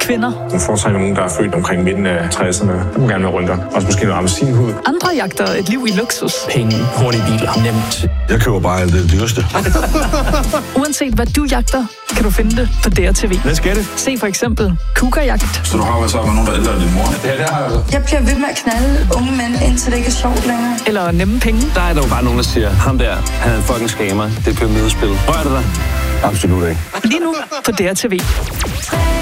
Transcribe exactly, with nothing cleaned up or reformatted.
kvinder. Hun foretrækker nogen, der er født omkring midten af tresserne. Hun gerne med rynker. Også måske noget appelsinhud. Andre jagter et liv i luksus. Penge, hurtige biler, nemt. Jeg køber bare alt det dyreste. Uanset hvad du jagter, kan du finde det på D R T V. Let's get it. Se for eksempel Cougarjagt. Så du har været sammen med nogen, der er ældre end din mor? Ja, det har jeg altså. Jeg bliver ved med at knalde unge mænd, indtil det ikke er sjovt længere. Eller Nemme Penge. Der er der jo bare nogen, der siger, ham der, han er en fucking scammer. Det er pyramidespil. Rør det dig? Absolut ikke. Lige nu på D R T V.